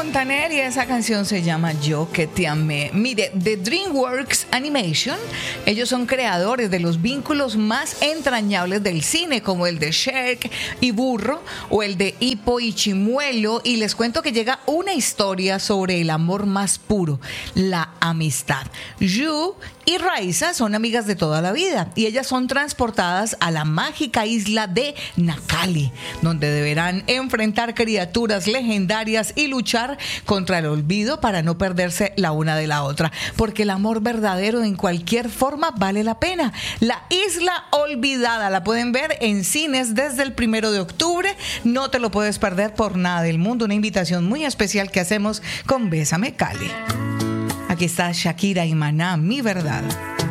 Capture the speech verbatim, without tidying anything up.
Montaner y esa canción se llama Yo que te amé. Mire, de DreamWorks Animation, ellos son creadores de los vínculos más entrañables del cine, como el de Shrek y Burro o el de Hippo y Chimuelo, y les cuento que llega una historia sobre el amor más puro, la amistad. Yu y Raiza son amigas de toda la vida y ellas son transportadas a la mágica isla de Nakali, donde deberán enfrentar criaturas legendarias y luchar contra el olvido para no perderse la una de la otra, porque el amor verdadero en cualquier forma vale la pena. La Isla Olvidada la pueden ver en cines desde el primero de octubre, no te lo puedes perder por nada del mundo, una invitación muy especial que hacemos con Bésame Cali. Aquí está Shakira y Maná, Mi Verdad.